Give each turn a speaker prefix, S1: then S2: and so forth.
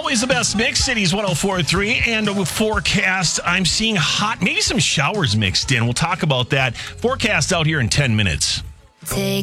S1: always the best mix. Cities 104.3 and a forecast. I'm seeing hot, maybe some showers mixed in. We'll talk about that. Forecast out here in 10 minutes.
S2: Take